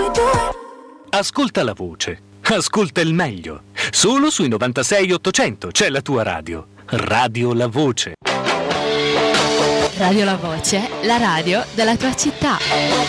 Ascolta la voce, ascolta il meglio. Solo sui 96 800 c'è la tua radio. Radio La Voce. Radio La Voce, la radio della tua città.